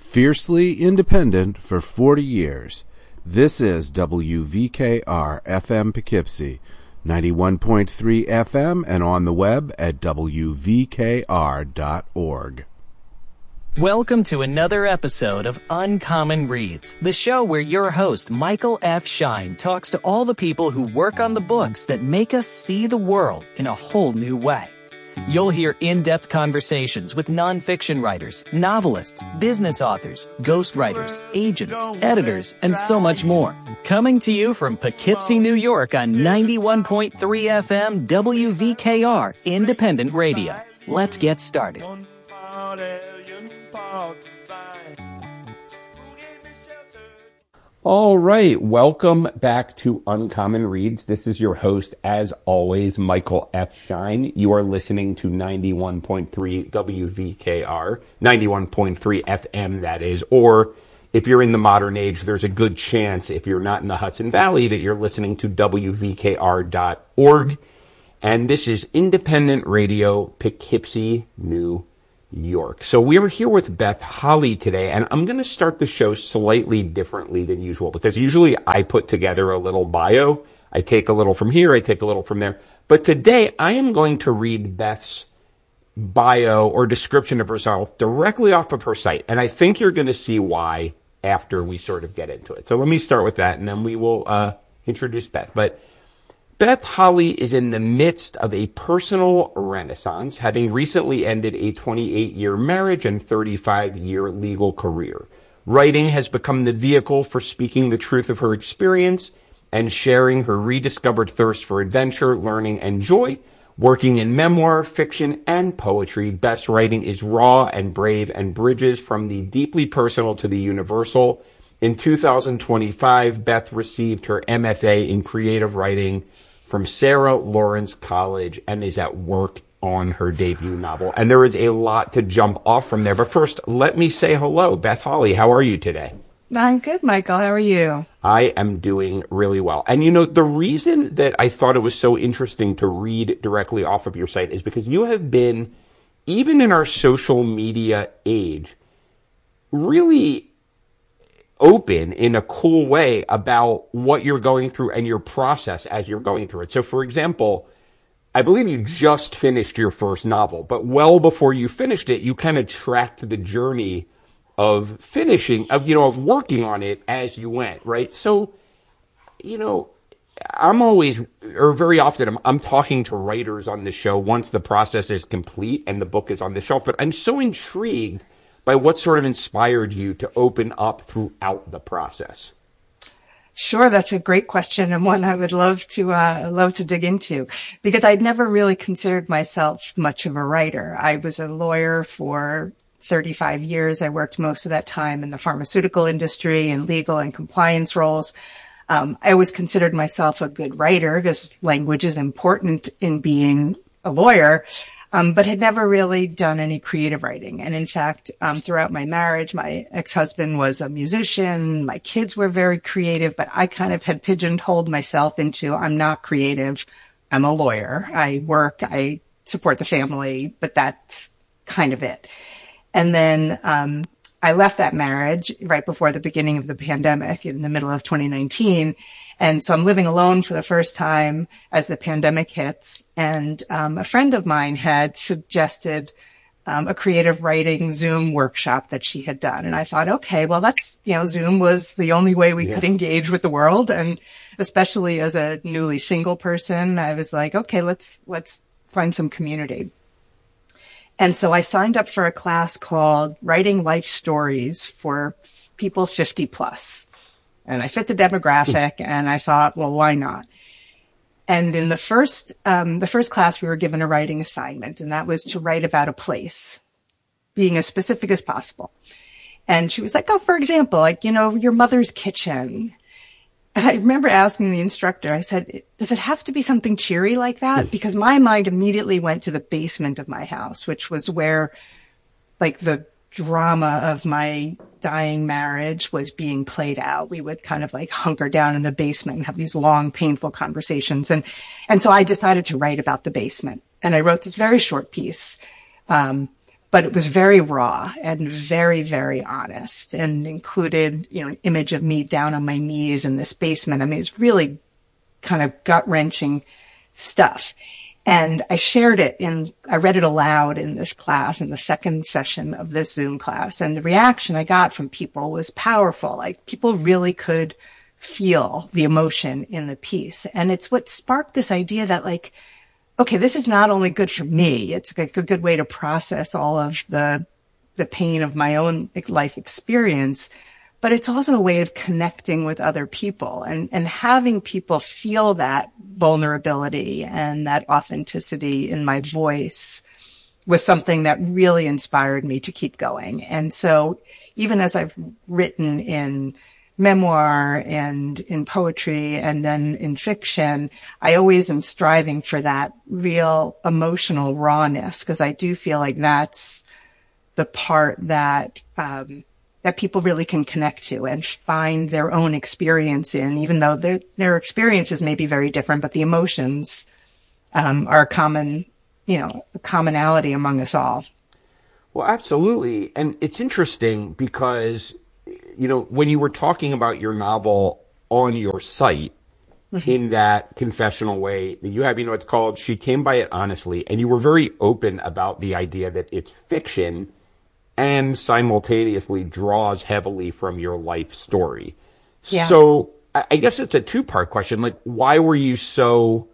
Fiercely independent for 40 years. This is WVKR FM Poughkeepsie, 91.3 FM and on the web at wvkr.org. Welcome to another episode of Uncommon Reads, the show where your host, Michael F. Shine, talks to all the people who work on the books that make us see the world in a whole new way. You'll hear in-depth conversations with nonfiction writers, novelists, business authors, ghostwriters, agents, editors, and so much more. Coming to you from Poughkeepsie, New York on 91.3 FM WVKR Independent Radio. Let's get started. All right, welcome back to Uncommon Reads. This is your host, as always, Michael F. Shine. You are listening to 91.3 WVKR, 91.3 FM, that is. Or if you're in the modern age, there's a good chance, if you're not in the Hudson Valley, that you're listening to WVKR.org. And this is Independent Radio, Poughkeepsie, New York. So we are here with Beth Holly today, and I'm going to start the show slightly differently than usual, because usually I put together a little bio. I take a little from here, I take a little from there. But today I am going to read Beth's bio or description of herself directly off of her site, and I think you're going to see why after we sort of get into it. So let me start with that, and then we will introduce Beth. But Beth Holly is in the midst of a personal renaissance, having recently ended a 28-year marriage and 35-year legal career. Writing has become the vehicle for speaking the truth of her experience and sharing her rediscovered thirst for adventure, learning, and joy. Working in memoir, fiction, and poetry, Beth's writing is raw and brave and bridges from the deeply personal to the universal. In 2025, Beth received her MFA in creative writing from Sarah Lawrence College and is at work on her debut novel. And there is a lot to jump off from there. But first, let me say hello. Beth Holly, how are you today? I'm good, Michael. How are you? I am doing really well. And you know, the reason that I thought it was so interesting to read directly off of your site is because you have been, even in our social media age, really open in a cool way about what you're going through and your process as you're going through it. So, for example, I believe you just finished your first novel, but well before you finished it, you kind of tracked the journey of finishing, of working on it as you went, right? So, I'm always, or very often, I'm talking to writers on the show once the process is complete and the book is on the shelf, but I'm so intrigued by what sort of inspired you to open up throughout the process. Sure, that's a great question and one I would love to dig into, because I'd never really considered myself much of a writer. I was a lawyer for 35 years. I worked most of that time in the pharmaceutical industry and legal and compliance roles. I always considered myself a good writer because language is important in being a lawyer. But had never really done any creative writing. And in fact, throughout my marriage, my ex-husband was a musician. My kids were very creative, but I kind of had pigeonholed myself into, I'm not creative. I'm a lawyer. I work, I support the family, but that's kind of it. And then, I left that marriage right before the beginning of the pandemic in the middle of 2019. And so I'm living alone for the first time as the pandemic hits. And a friend of mine had suggested a creative writing Zoom workshop that she had done. And I thought, okay, well, that's, Zoom was the only way we could engage with the world. And especially as a newly single person, I was like, okay, let's find some community. And so I signed up for a class called Writing Life Stories for people 50 plus. And I fit the demographic and I thought, well, why not? And in the first class, we were given a writing assignment, and that was to write about a place, being as specific as possible. And she was like, oh, for example, your mother's kitchen. And I remember asking the instructor, I said, does it have to be something cheery like that? Because my mind immediately went to the basement of my house, which was where the drama of my dying marriage was being played out. We would kind of hunker down in the basement and have these long, painful conversations. And so I decided to write about the basement. And I wrote this very short piece, but it was very raw and very, very honest, and included, an image of me down on my knees in this basement. I mean, it's really kind of gut-wrenching stuff. And I shared it I read it aloud in this class, in the second session of this Zoom class. And the reaction I got from people was powerful. Like, people really could feel the emotion in the piece. And it's what sparked this idea that, like, okay, this is not only good for me, it's a good way to process all of the pain of my own life experience, but it's also a way of connecting with other people and having people feel that vulnerability and that authenticity in my voice was something that really inspired me to keep going. And so even as I've written in memoir and in poetry and then in fiction, I always am striving for that real emotional rawness, because I do feel like that's the part that people really can connect to and find their own experience in, even though their experiences may be very different, but the emotions are a commonality among us all. Well, absolutely. And it's interesting because, when you were talking about your novel on your site, in that confessional way that you have, it's called She Came By It Honestly, and you were very open about the idea that it's fiction and simultaneously draws heavily from your life story. Yeah. So I guess it's a two-part question. Like, why were you so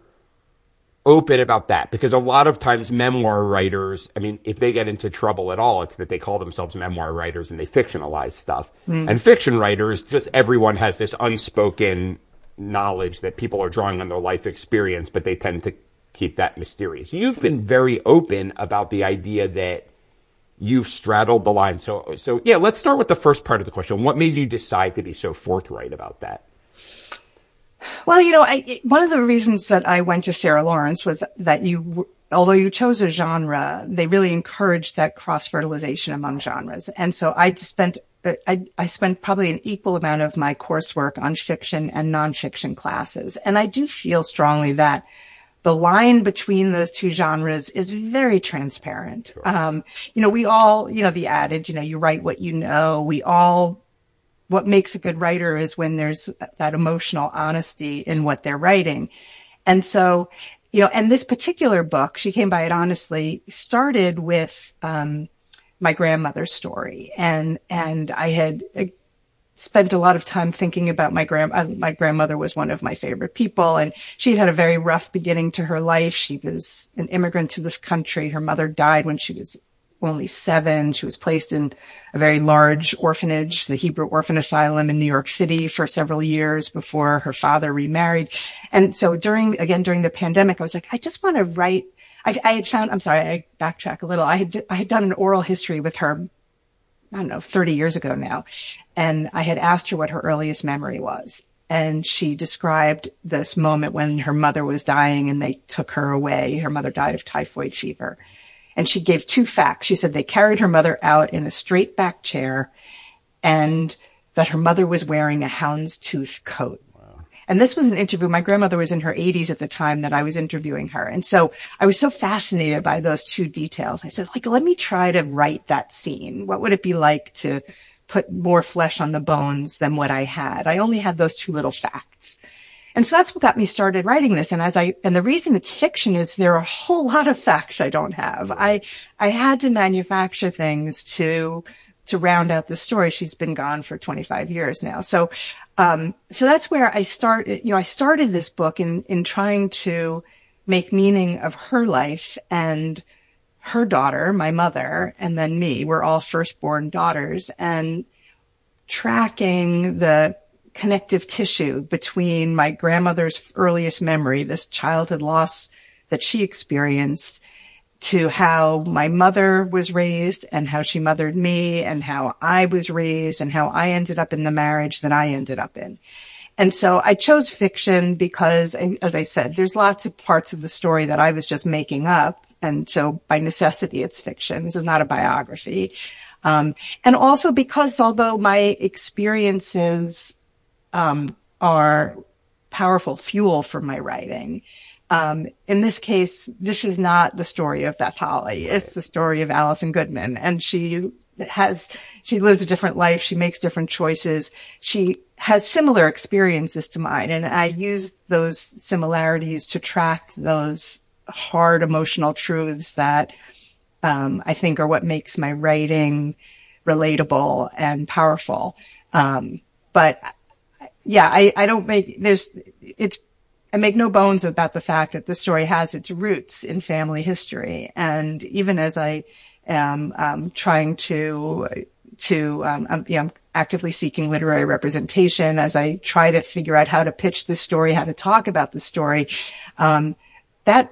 open about that? Because a lot of times memoir writers, if they get into trouble at all, it's that they call themselves memoir writers and they fictionalize stuff. And fiction writers, just everyone has this unspoken knowledge that people are drawing on their life experience, but they tend to keep that mysterious. You've been very open about the idea that you've straddled the line. So yeah, let's start with the first part of the question. What made you decide to be so forthright about that? Well, one of the reasons that I went to Sarah Lawrence was that although you chose a genre, they really encouraged that cross-fertilization among genres. And so I spent probably an equal amount of my coursework on fiction and nonfiction classes. And I do feel strongly that the line between those two genres is very transparent. Sure. We all, the adage, you write what you know. What makes a good writer is when there's that emotional honesty in what they're writing. And so, and this particular book, She Came By It Honestly, started with my grandmother's story. And I had spent a lot of time thinking about my grandmother was one of my favorite people, and she had a very rough beginning to her life. She was an immigrant to this country. Her mother died when she was only 7. She was placed in a very large orphanage, the Hebrew Orphan Asylum in New York City, for several years before her father remarried. And so during the pandemic, I was like, I just want to write. I backtrack a little. I had done an oral history with her, 30 years ago now. And I had asked her what her earliest memory was. And she described this moment when her mother was dying and they took her away. Her mother died of typhoid fever. And she gave 2 facts. She said they carried her mother out in a straight back chair and that her mother was wearing a houndstooth coat. Wow. And this was an interview. My grandmother was in her 80s at the time that I was interviewing her. And so I was so fascinated by those 2 details. I said, let me try to write that scene. What would it be like to put more flesh on the bones than what I had? I only had those 2 little facts. And so that's what got me started writing this. And the reason it's fiction is there are a whole lot of facts I don't have. I had to manufacture things to round out the story. She's been gone for 25 years now. So that's where I started. I started this book in trying to make meaning of her life, and her daughter, my mother, and then me. We're all firstborn daughters, and tracking the connective tissue between my grandmother's earliest memory, this childhood loss that she experienced, to how my mother was raised and how she mothered me and how I was raised and how I ended up in the marriage that I ended up in. And so I chose fiction because, as I said, there's lots of parts of the story that I was just making up. And so by necessity, it's fiction. This is not a biography. And also because although my experiences are powerful fuel for my writing, In this case, this is not the story of Beth Holly. Right. It's the story of Alison Goodman. And she lives a different life. She makes different choices. She has similar experiences to mine. And I use those similarities to track those hard emotional truths that, I think are what makes my writing relatable and powerful. But yeah, I make no bones about the fact that this story has its roots in family history. And even as I am trying to I'm actively seeking literary representation, as I try to figure out how to pitch this story, how to talk about the story, that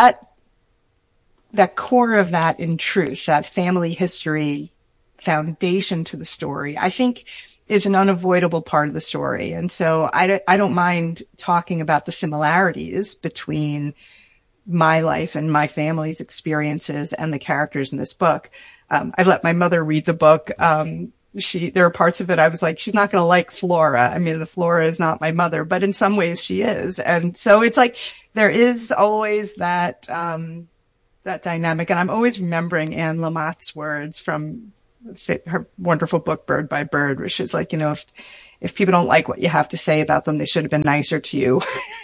core of that in truth, that family history foundation to the story, I think is an unavoidable part of the story. And so I don't mind talking about the similarities between my life and my family's experiences and the characters in this book. I let my mother read the book. There are parts of it I was like, she's not going to like Flora. I mean, the Flora is not my mother, but in some ways she is. And so it's like, there is always that dynamic. And I'm always remembering Anne Lamott's words from her wonderful book, Bird by Bird, which is like, if people don't like what you have to say about them, they should have been nicer to you.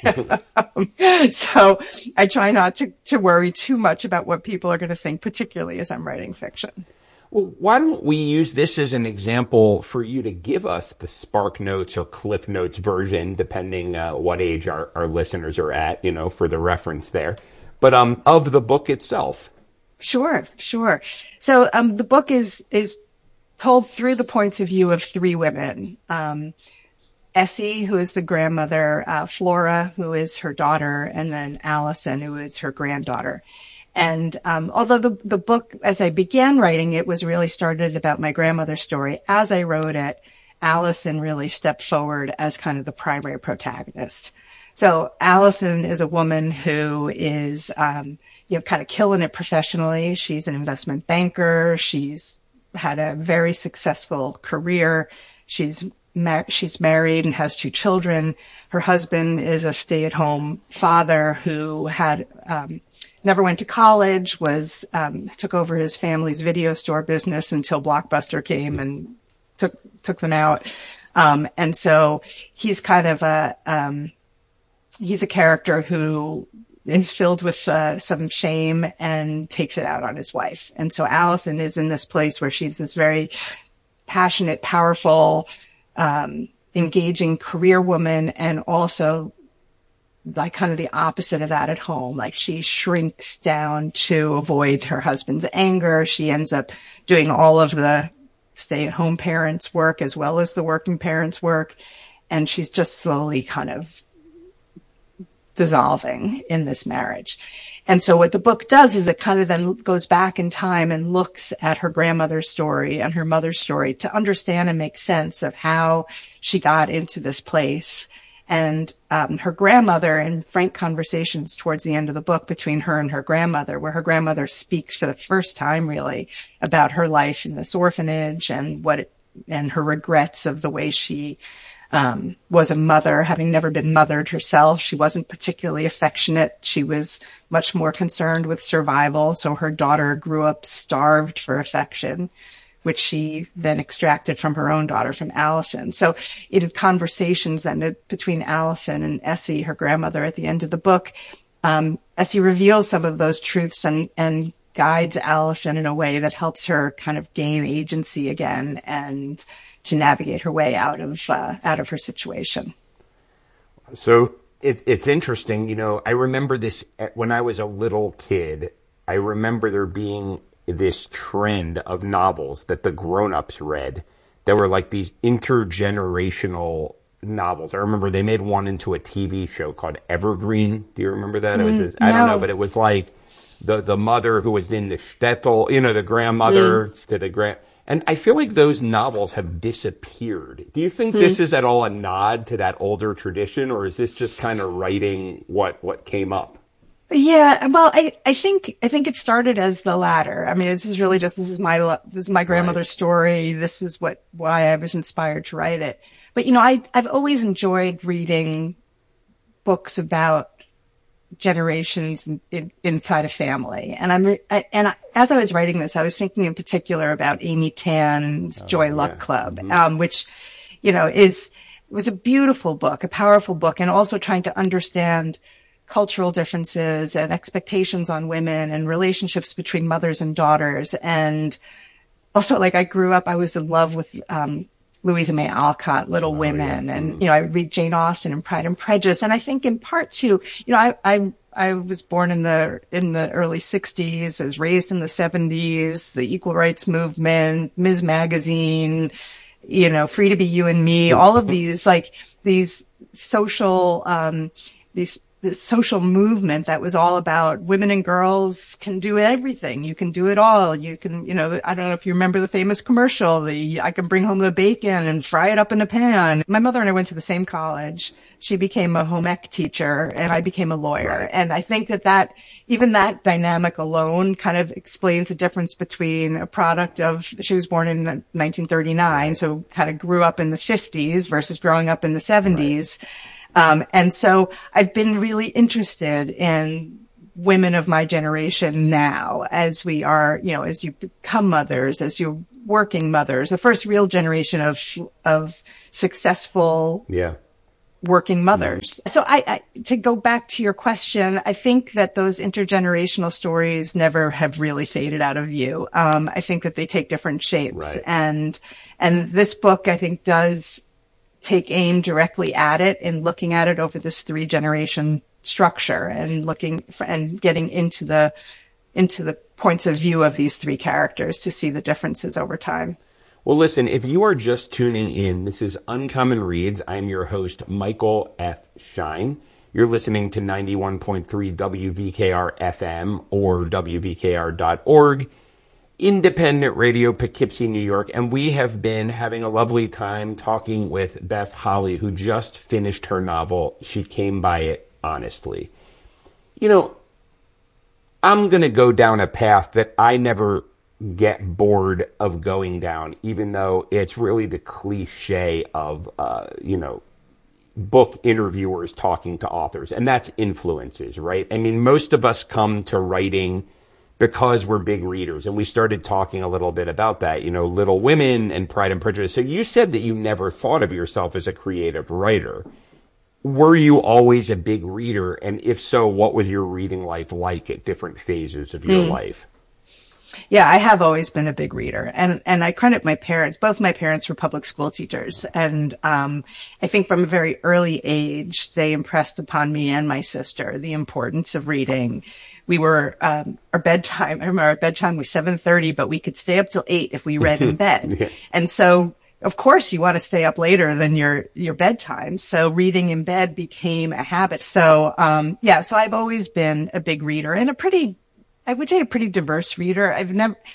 So I try not to worry too much about what people are going to think, particularly as I'm writing fiction. Well, why don't we use this as an example for you to give us the Spark Notes or Cliff Notes version, depending what age our listeners are at, for the reference there. But of the book itself. Sure. So the book is told through the points of view of three women. Essie, who is the grandmother, Flora, who is her daughter, and then Alison, who is her granddaughter. And although the book, as I began writing it, was really started about my grandmother's story, as I wrote it, Alison really stepped forward as kind of the primary protagonist. So Alison is a woman who is kind of killing it professionally. She's an investment banker. She's had a very successful career. She's married and has two children. Her husband is a stay-at-home father who had never went to college, took over his family's video store business until Blockbuster came and took them out. And so he's kind of he's a character who is filled with some shame and takes it out on his wife. And so Alison is in this place where she's this very passionate, powerful, engaging career woman, and also like kind of the opposite of that at home. Like she shrinks down to avoid her husband's anger. She ends up doing all of the stay-at-home parents' work as well as the working parents' work. And she's just slowly kind of dissolving in this marriage. And so what the book does is it kind of then goes back in time and looks at her grandmother's story and her mother's story to understand and make sense of how she got into this place. And her grandmother, in frank conversations towards the end of the book between her and her grandmother, where her grandmother speaks for the first time really about her life in this orphanage and and her regrets of the way she was a mother, having never been mothered herself. She wasn't particularly affectionate. She was much more concerned with survival. So her daughter grew up starved for affection, which she then extracted from her own daughter, from Alison. So it had conversations between Alison and Essie, her grandmother, at the end of the book. Essie reveals some of those truths and guides Alison in a way that helps her kind of gain agency again and to navigate her way out of her situation. So it's interesting. I remember this when I was a little kid. I remember there being this trend of novels that the grown-ups read that were like these intergenerational novels. I remember they made one into a TV show called Evergreen. Do you remember that? I don't know, but it was like the mother who was in the shtetl, the grandmother to the grand. And I feel like those novels have disappeared. Do you think this is at all a nod to that older tradition, or is this just kind of writing what came up? Yeah, well, I think it started as the latter. I mean, this is my grandmother's story. This is why I was inspired to write it. But I've always enjoyed reading books about generations inside a family. And as I was writing this, I was thinking in particular about Amy Tan's Joy Luck Club, which, was a beautiful book, a powerful book, and also trying to understand cultural differences and expectations on women and relationships between mothers and daughters. And also, I grew up, I was in love with, Louisa May Alcott, Little Women. And, I read Jane Austen and Pride and Prejudice. And I think in part too, I was born in the early 60s. I was raised in the 70s, the equal rights movement, Ms. Magazine, Free to Be You and Me, all of these, these social, this social movement that was all about women and girls can do everything. You can do it all. You can, I don't know if you remember the famous commercial, I can bring home the bacon and fry it up in a pan. My mother and I went to the same college. She became a home ec teacher and I became a lawyer. Right. And I think that even that dynamic alone kind of explains the difference between a product of, she was born in 1939, so kind of grew up in the 50s versus growing up in the 70s. Right. And so I've been really interested in women of my generation now as we are, as you become mothers, as you're working mothers, the first real generation of successful working mothers. So I to go back to your question, I think that those intergenerational stories never have really faded out of view. I think that they take different shapes. Right. And this book, I think, does take aim directly at it and looking at it over this 3-generation structure and looking and getting into the points of view of these 3 characters to see the differences over time. Well, listen, if you are just tuning in, this is Uncommon Reads. I'm your host, Michael F. Shine. You're listening to 91.3 WVKR FM or WVKR.org. Independent Radio, Poughkeepsie, New York, and we have been having a lovely time talking with Beth Holly, who just finished her novel, She Came By It Honestly. I'm going to go down a path that I never get bored of going down, even though it's really the cliche of, book interviewers talking to authors, and that's influences, right? I mean, most of us come to writing because we're big readers. And we started talking a little bit about that, Little Women and Pride and Prejudice. So you said that you never thought of yourself as a creative writer. Were you always a big reader? And if so, what was your reading life like at different phases of your life? Yeah, I have always been a big reader. And I credit my parents. Both my parents were public school teachers. And I think from a very early age, they impressed upon me and my sister the importance of reading. We were, our bedtime, I remember our bedtime was 7:30, but we could stay up till 8 if we read in bed. Yeah. And so, of course, you want to stay up later than your bedtime. So reading in bed became a habit. So, so I've always been a big reader and I would say a pretty diverse reader. I've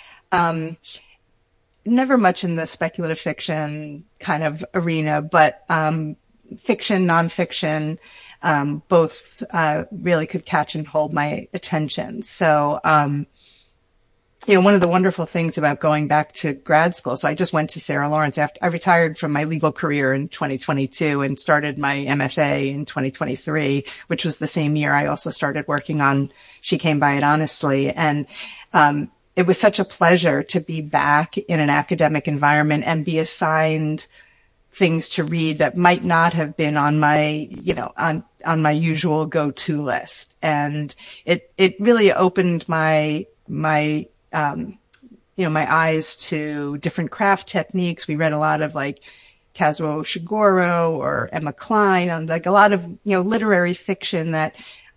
never much in the speculative fiction kind of arena, but, fiction, nonfiction, both really could catch and hold my attention. So, one of the wonderful things about going back to grad school, so I just went to Sarah Lawrence after I retired from my legal career in 2022 and started my MFA in 2023, which was the same year I also started working on She Came By It Honestly. And it was such a pleasure to be back in an academic environment and be assigned things to read that might not have been on my, on my usual go-to list. And it really opened my eyes to different craft techniques. We read a lot of Kazuo Ishiguro or Emma Klein, and a lot of, literary fiction that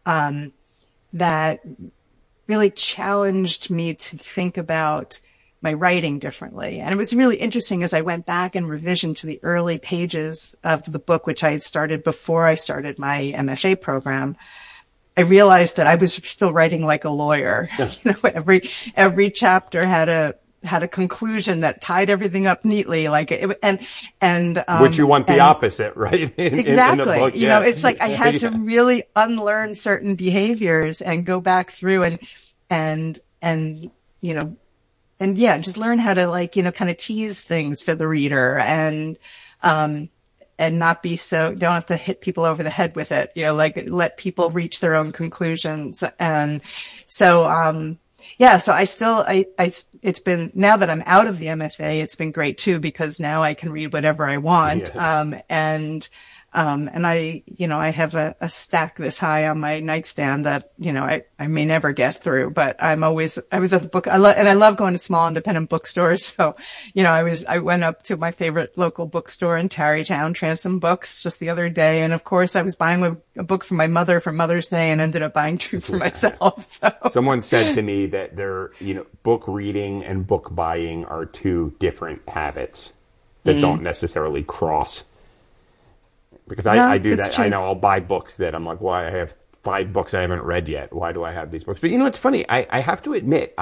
really challenged me to think about my writing differently. And it was really interesting as I went back and revisioned to the early pages of the book, which I had started before I started my MFA program. I realized that I was still writing like a lawyer. Every chapter had a conclusion that tied everything up neatly, which you want the opposite, right? Exactly. In the book, it's like I had to really unlearn certain behaviors and go back through and just learn how to kind of tease things for the reader. And and not be don't have to hit people over the head with it, like let people reach their own conclusions. And so, so it's been, now that I'm out of the MFA, it's been great too, because now I can read whatever I want. Yeah. And I have a stack this high on my nightstand that, I may never guess through, but I was at the book. I love going to small independent bookstores. So, I went up to my favorite local bookstore in Tarrytown, Transom Books, just the other day. And of course I was buying a book for my mother for Mother's Day and ended up buying two for myself. So. Someone said to me that book reading and book buying are two different habits that don't necessarily cross. Because I do that. True. I know I'll buy books that I'm like, why I have 5 books I haven't read yet. Why do I have these books? But it's funny. I have to admit,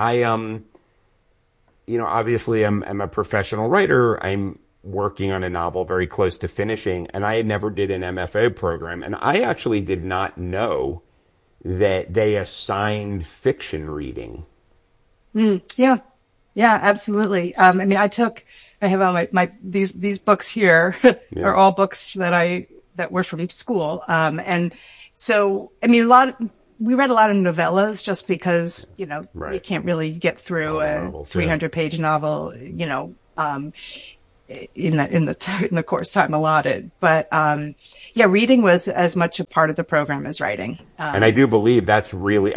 obviously I'm a professional writer. I'm working on a novel very close to finishing, and I never did an MFA program. And I actually did not know that they assigned fiction reading. Yeah, absolutely. I have all these books here are all books that were from school. And so, we read a lot of novellas just because, right. You can't really get through a 300-page novel, in the course time allotted. But, reading was as much a part of the program as writing. And I do believe that's really,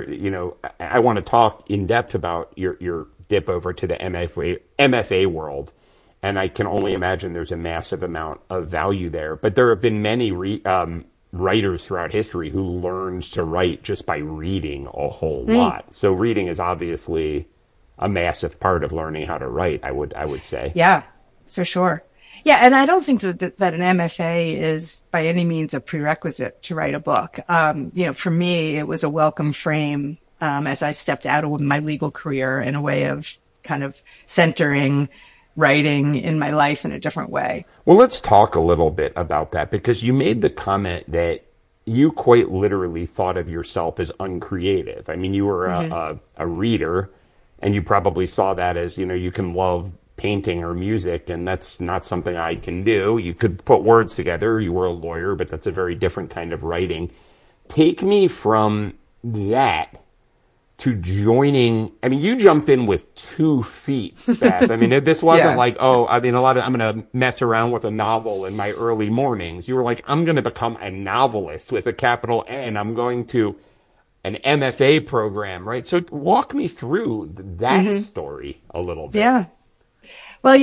I want to talk in depth about your dip over to the MFA world. And I can only imagine there's a massive amount of value there. But there have been many writers throughout history who learned to write just by reading a whole lot. So reading is obviously a massive part of learning how to write, I would say. Yeah, for sure. Yeah, and I don't think that an MFA is by any means a prerequisite to write a book. For me, it was a welcome frame as I stepped out of my legal career in a way of kind of centering writing in my life in a different way. Well, let's talk a little bit about that, because you made the comment that you quite literally thought of yourself as uncreative. You were a reader, and you probably saw that as, you can love painting or music, and that's not something I can do. You could put words together. You were a lawyer, but that's a very different kind of writing. Take me from that to joining. You jumped in with 2 feet fast. This wasn't like, I'm going to mess around with a novel in my early mornings. You were like, I'm going to become a novelist with a capital N. I'm going to an MFA program, right? So walk me through that story a little bit. Yeah. Well,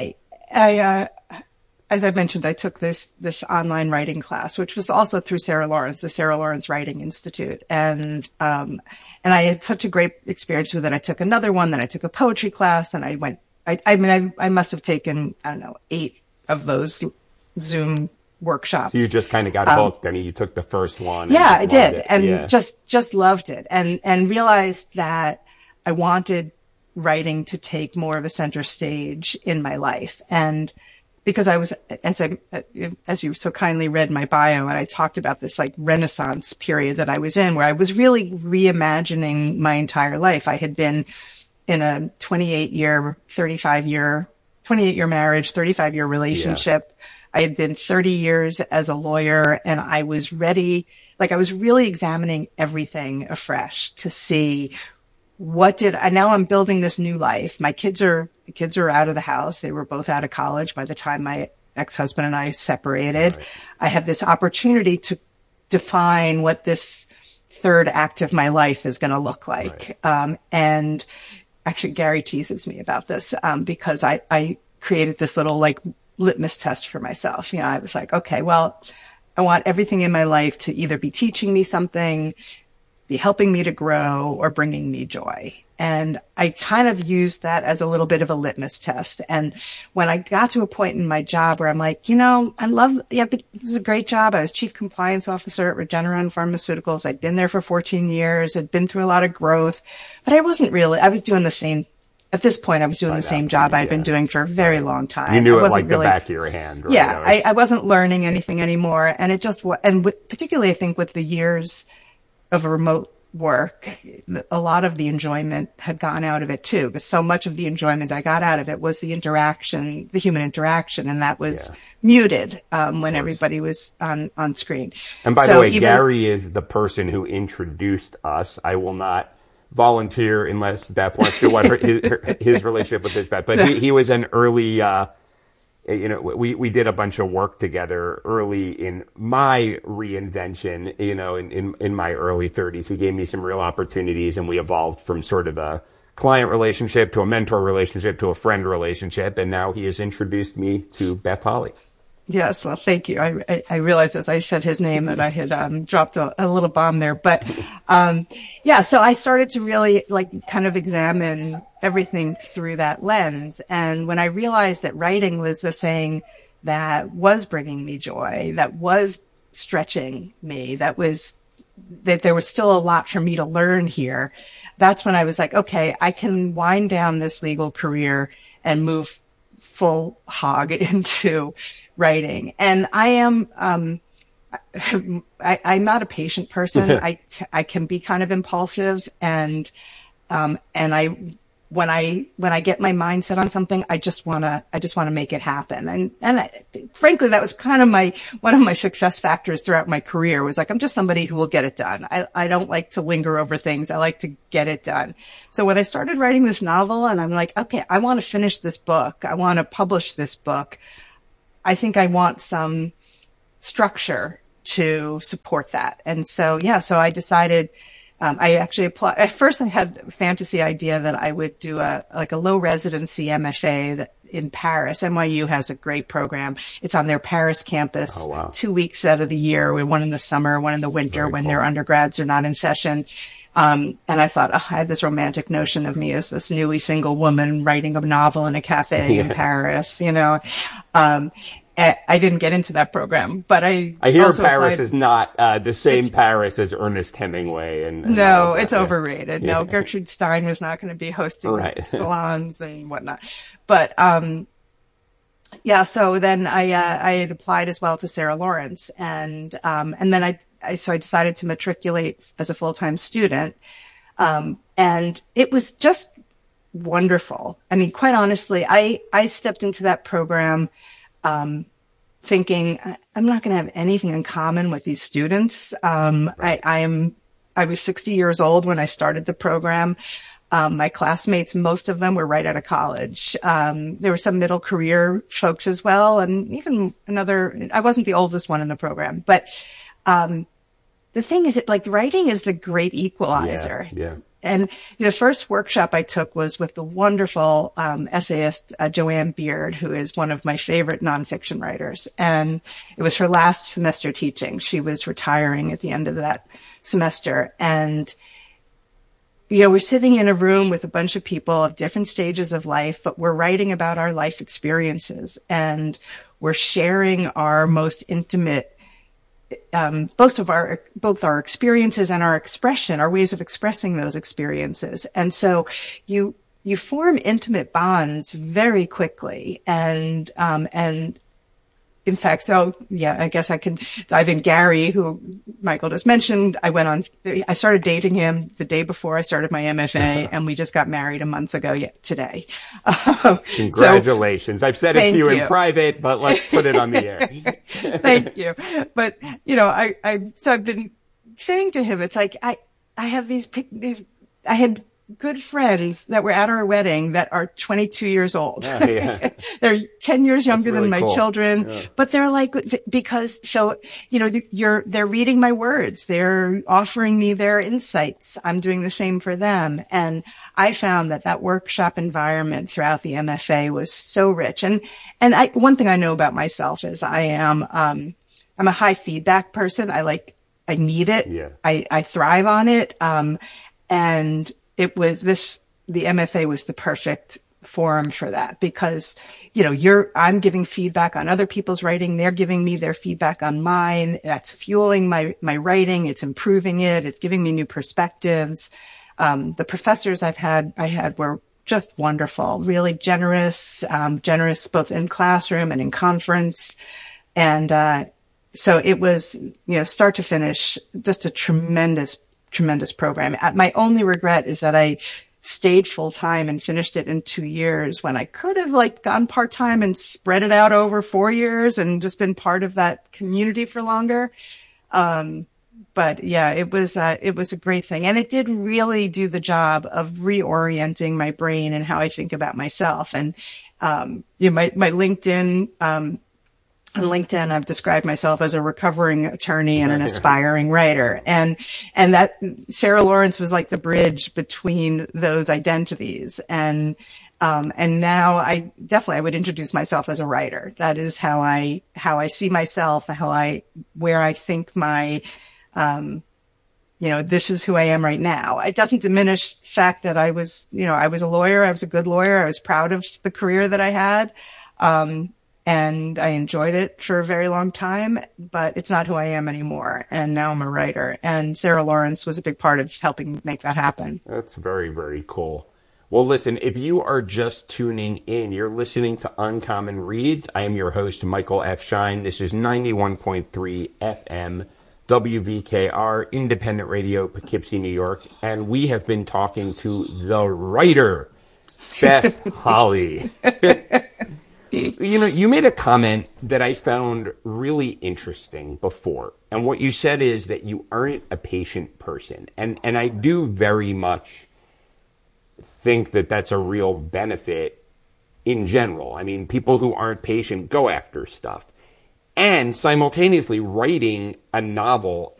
I as I mentioned, I took this online writing class, which was also through Sarah Lawrence, the Sarah Lawrence Writing Institute. And I had such a great experience with it. I took another one, then I took a poetry class, and I must have taken, 8 of those Zoom workshops. So you just kind of got hooked. You took the first one. Yeah, I did. And just loved it, and realized that I wanted writing to take more of a center stage in my life. And because I was, as you so kindly read my bio, and I talked about this like Renaissance period that I was in, where I was really reimagining my entire life. I had been in a 28-year marriage, 35-year relationship. Yeah. I had been 30 years as a lawyer, and I was ready. I was really examining everything afresh to see now I'm building this new life. My kids are out of the house. They were both out of college by the time my ex-husband and I separated. Right. I have this opportunity to define what this third act of my life is going to look like. Right. And actually Gary teases me about this, because I created this little litmus test for myself. I was like, okay, well, I want everything in my life to either be teaching me something, be helping me to grow, or bringing me joy. And I kind of used that as a little bit of a litmus test. And when I got to a point in my job where I'm like, this is a great job. I was chief compliance officer at Regeneron Pharmaceuticals. I'd been there for 14 years. I'd been through a lot of growth, but I was doing the same. At this point, I was doing the same job I'd been doing for a very long time. You knew it like the back of your hand, right? Yeah, I wasn't learning anything anymore. And particularly I think with the years of a remote work, a lot of the enjoyment had gone out of it too, because so much of the enjoyment I got out of it was the interaction, the human interaction, and that was muted when everybody was on screen. And by the way, Gary is the person who introduced us. I will not volunteer unless Beth wants to what his relationship with this Beth, but he was an early we did a bunch of work together early in my reinvention, in my early 30s. He gave me some real opportunities, and we evolved from sort of a client relationship to a mentor relationship to a friend relationship, and now he has introduced me to Beth Holly. Yes, well, thank you. I realized as I said his name that I had dropped a little bomb there, but so I started to really kind of examine everything through that lens. And when I realized that writing was the thing that was bringing me joy, that was stretching me, that there was still a lot for me to learn here, that's when I was like, okay, I can wind down this legal career and move full hog into writing. And I am, I'm not a patient person. I can be kind of impulsive, and when I get my mind set on something, I just want to make it happen. And frankly, that was kind of one of my success factors throughout my career was I'm just somebody who will get it done. I don't like to linger over things. I like to get it done. So when I started writing this novel and I'm like, okay, I want to finish this book. I want to publish this book. I think I want some structure to support that. And so I decided, I actually applied. At first I had a fantasy idea that I would do a low residency MFA in Paris. NYU has a great program. It's on their Paris campus. Oh, wow. 2 weeks out of the year. One in the summer, one in the winter when their undergrads are not in session. And I thought, I had this romantic notion of me as this newly single woman writing a novel in a cafe in Paris, I didn't get into that program, but I hear Paris is not the same Paris as Ernest Hemingway. No, it's overrated. No, Gertrude Stein was not going to be hosting salons and whatnot. But so then I had applied as well to Sarah Lawrence, and then I decided to matriculate as a full-time student, and it was just wonderful. I mean, quite honestly, I stepped into that program thinking I'm not going to have anything in common with these students. I was 60 years old when I started the program. My classmates, most of them were right out of college. There were some middle career folks as well. And even I wasn't the oldest one in the program, but, the thing is writing is the great equalizer. Yeah. And the first workshop I took was with the wonderful essayist Joanne Beard, who is one of my favorite nonfiction writers. And it was her last semester teaching. She was retiring at the end of that semester. And, we're sitting in a room with a bunch of people of different stages of life, but we're writing about our life experiences. And we're sharing our most intimate both our experiences and our expression, our ways of expressing those experiences. And so you form intimate bonds very quickly. And in fact, I guess I can dive in. Gary, who Michael just mentioned, I started dating him the day before I started my MFA, and we just got married a month ago today. Congratulations. I've said it to you in private, but let's put it on the air. Thank you. But, so I've been saying to him, it's like, I have I had good friends that were at our wedding that are 22 years old. Oh, yeah. They're 10 years younger really than my cool. children, but they're they're reading my words. They're offering me their insights. I'm doing the same for them. And I found that workshop environment throughout the MFA was so rich. And one thing I know about myself is I'm a high feedback person. I need it. Yeah. I thrive on it. And the MFA was the perfect forum for that because, I'm giving feedback on other people's writing. They're giving me their feedback on mine. That's fueling my writing. It's improving it. It's giving me new perspectives. The professors I had were just wonderful, really generous both in classroom and in conference. And, so it was, start to finish, just a tremendous tremendous program. My only regret is that I stayed full time and finished it in 2 years when I could have gone part time and spread it out over 4 years and just been part of that community for longer. But yeah, it was a great thing. And it did really do the job of reorienting my brain and how I think about myself. And, my LinkedIn, on LinkedIn, I've described myself as a recovering attorney and an aspiring writer. And that Sarah Lawrence was like the bridge between those identities. And now I would introduce myself as a writer. That is how I see myself, where I think my, this is who I am right now. It doesn't diminish the fact that I was a lawyer. I was a good lawyer. I was proud of the career that I had. And I enjoyed it for a very long time, but it's not who I am anymore. And now I'm a writer. And Sarah Lawrence was a big part of helping make that happen. That's very, very cool. Well, listen, if you are just tuning in, you're listening to Uncommon Reads. I am your host, Michael F. Shine. This is 91.3 FM, WVKR, independent radio, Poughkeepsie, New York. And we have been talking to the writer, Beth Holly. You made a comment that I found really interesting before. And what you said is that you aren't a patient person. And I do very much think that that's a real benefit in general. I mean, people who aren't patient go after stuff. And simultaneously, writing a novel